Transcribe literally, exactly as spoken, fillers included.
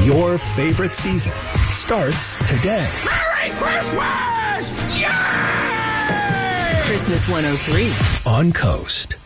Your favorite season starts today. Merry Christmas! Yay! Christmas one oh three On Coast.